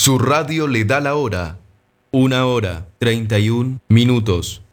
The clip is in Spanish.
Su radio le da la hora. 1 hora, 31 minutos.